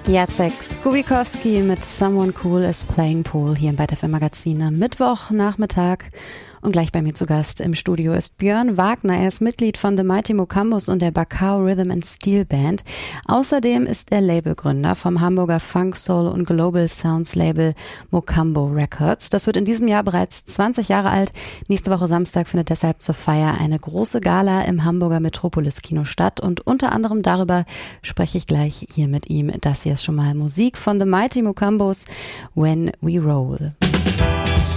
Jacek Skubikowski mit Someone Cool is Playing Pool hier im Byte FM Magazin am Mittwochnachmittag. Und gleich bei mir zu Gast im Studio ist Björn Wagner. Er ist Mitglied von The Mighty Mokambos und der Bacao Rhythm and Steel Band. Außerdem ist er Labelgründer vom Hamburger Funk, Soul und Global Sounds Label Mokambo Records. Das wird in diesem Jahr bereits 20 Jahre alt. Nächste Woche Samstag findet deshalb zur Feier eine große Gala im Hamburger Metropolis Kino statt. Und unter anderem darüber spreche ich gleich hier mit ihm. Das hier ist schon mal Musik von The Mighty Mokambos, When We Roll.